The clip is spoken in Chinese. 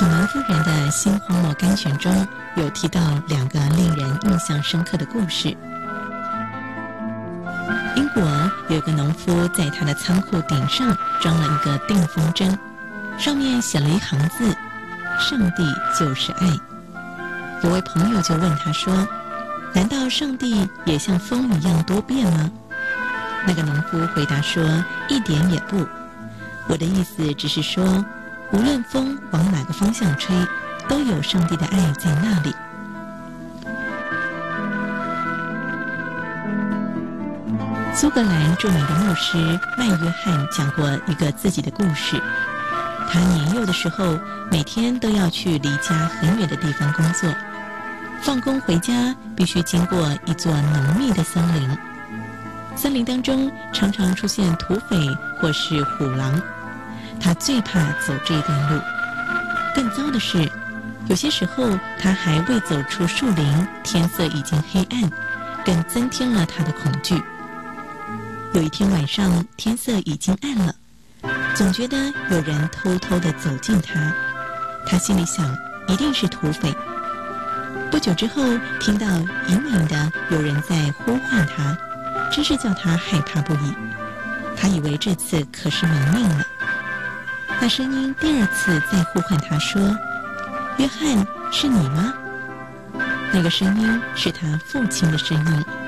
好男夫人的新荒漠甘泉中有提到2个令人印象深刻的故事。英国有个农夫在他的仓库顶上装了一个定风筝，上面写了一行字：上帝就是爱。有位朋友就问他说，难道上帝也像风一样多变吗？那个农夫回答说，一点也不，我的意思只是说，无论风往哪个方向吹，都有上帝的爱在那里。苏格兰著名的牧师麦约翰讲过一个自己的故事。他年幼的时候，每天都要去离家很远的地方工作，放工回家必须经过一座浓密的森林，森林当中常常出现土匪或是虎狼，他最怕走这一段路。更糟的是，有些时候他还未走出树林，天色已经黑暗，更增添了他的恐惧。有一天晚上，天色已经暗了，总觉得有人偷偷地走近他，他心里想，一定是土匪。不久之后，听到隐隐的有人在呼唤他，真是叫他害怕不已。他以为这次可是没命了。那声音第2次再呼唤他说，约翰，是你吗？那个声音是他父亲的声音。